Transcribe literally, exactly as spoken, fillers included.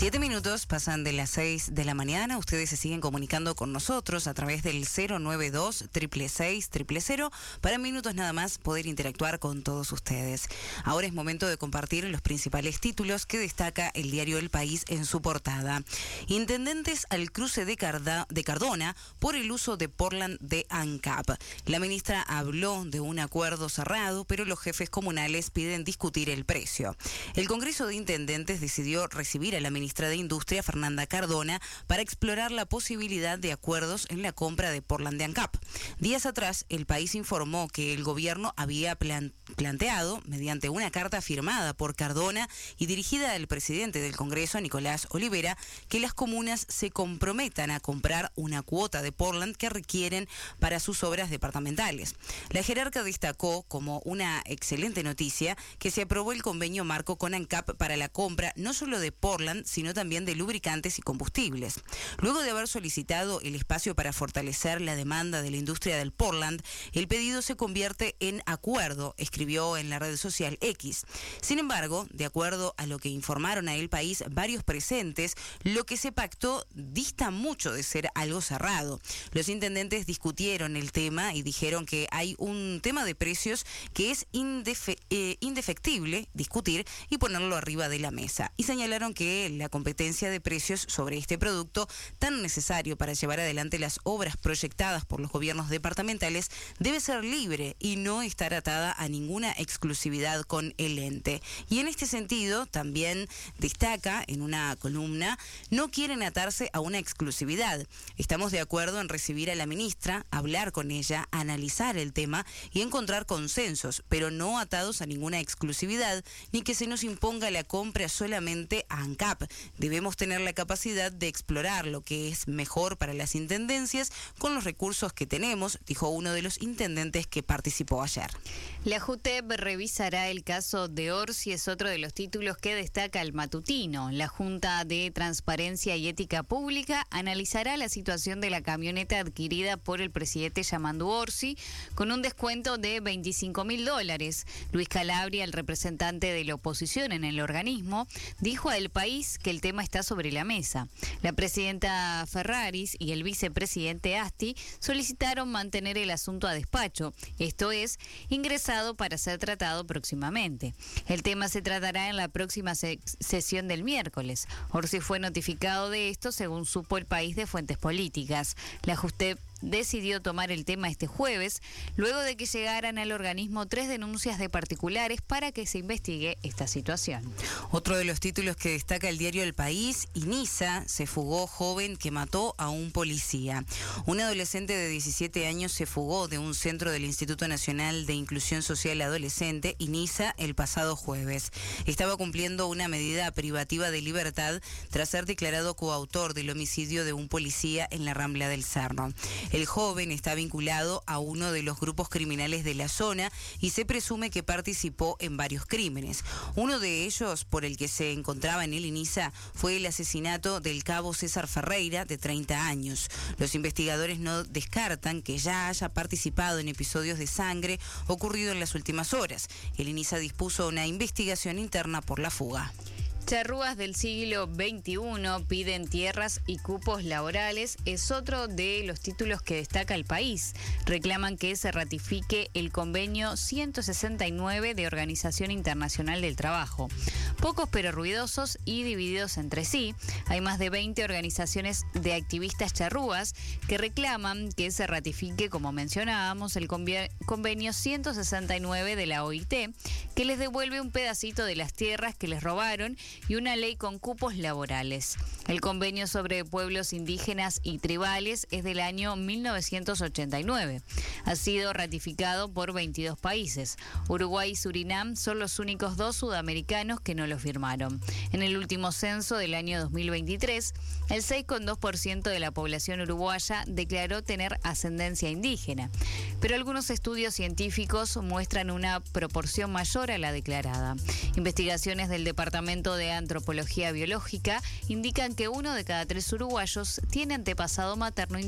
Siete minutos pasan de las seis de la mañana. Ustedes se siguen comunicando con nosotros a través del cero nueve dos, seis seis seis, cero cero cero para minutos nada más poder interactuar con todos ustedes. Ahora es momento de compartir los principales títulos que destaca el diario El País en su portada. Intendentes al cruce de, Carda, de Cardona por el uso de Portland de ANCAP. La ministra habló de un acuerdo cerrado, pero los jefes comunales piden discutir el precio. El Congreso de Intendentes decidió recibir a la ministra de Industria, Fernanda Cardona, para explorar la posibilidad de acuerdos en la compra de Portland de ANCAP. Días atrás, El País informó que el gobierno había plan- planteado, mediante una carta firmada por Cardona y dirigida al presidente del Congreso, Nicolás Olivera, que las comunas se comprometan a comprar una cuota de Portland que requieren para sus obras departamentales. La jerarca destacó como una excelente noticia que se aprobó el convenio marco con ANCAP para la compra no solo de Portland, sino también de lubricantes y combustibles. Luego de haber solicitado el espacio para fortalecer la demanda de la industria del Portland, el pedido se convierte en acuerdo, escribió en la red social X. Sin embargo, de acuerdo a lo que informaron a El País varios presentes, lo que se pactó dista mucho de ser algo cerrado. Los intendentes discutieron el tema y dijeron que hay un tema de precios que es indefe- eh, indefectible discutir y ponerlo arriba de la mesa. Y señalaron que la competencia de precios sobre este producto tan necesario para llevar adelante las obras proyectadas por los gobiernos departamentales debe ser libre y no estar atada a ninguna exclusividad con el ente. Y en este sentido también destaca en una columna: no quieren atarse a una exclusividad. Estamos de acuerdo en recibir a la ministra, hablar con ella, analizar el tema y encontrar consensos, pero no atados a ninguna exclusividad ni que se nos imponga la compra solamente a ANCAP. Debemos tener la capacidad de explorar lo que es mejor para las intendencias con los recursos que tenemos, dijo uno de los intendentes que participó ayer. La JUTEP revisará el caso de Orsi, es otro de los títulos que destaca el matutino. La Junta de Transparencia y Ética Pública analizará la situación de la camioneta adquirida por el presidente Yamandu Orsi con un descuento de veinticinco mil dólares. Luis Calabria, el representante de la oposición en el organismo, dijo a El País que el tema está sobre la mesa. La presidenta Ferraris y el vicepresidente Asti solicitaron mantener el asunto a despacho, esto es, ingresado para ser tratado próximamente. El tema se tratará en la próxima se- sesión del miércoles. Orsi fue notificado de esto, según supo El País de fuentes políticas. La JUTEP decidió tomar el tema este jueves, luego de que llegaran al organismo tres denuncias de particulares para que se investigue esta situación. Otro de los títulos que destaca el diario El País: Inisa se fugó joven que mató a un policía. Un adolescente de diecisiete años se fugó de un centro del Instituto Nacional de Inclusión Social Adolescente, Inisa, el pasado jueves. Estaba cumpliendo una medida privativa de libertad tras ser declarado coautor del homicidio de un policía en la Rambla del Cerro. El joven está vinculado a uno de los grupos criminales de la zona y se presume que participó en varios crímenes. Uno de ellos, por el que se encontraba en el Inisa, fue el asesinato del cabo César Ferreira, de treinta años. Los investigadores no descartan que ya haya participado en episodios de sangre ocurrido en las últimas horas. El Inisa dispuso una investigación interna por la fuga. Charrúas del siglo veintiuno piden tierras y cupos laborales, es otro de los títulos que destaca El País. Reclaman que se ratifique el convenio ciento sesenta y nueve de Organización Internacional del Trabajo. Pocos pero ruidosos y divididos entre sí, hay más de veinte organizaciones de activistas charrúas que reclaman que se ratifique, como mencionábamos, el convenio ciento sesenta y nueve de la O I T, que les devuelve un pedacito de las tierras que les robaron y una ley con cupos laborales. El convenio sobre pueblos indígenas y tribales es del año mil novecientos ochenta y nueve. Ha sido ratificado por veintidós países. Uruguay y Surinam son los únicos dos sudamericanos que no lo firmaron. En el último censo del año dos mil veintitrés, el seis coma dos por ciento de la población uruguaya declaró tener ascendencia indígena, pero algunos estudios científicos muestran una proporción mayor a la declarada. Investigaciones del Departamento de Antropología Biológica indican que uno de cada tres uruguayos tiene antepasado materno indígena.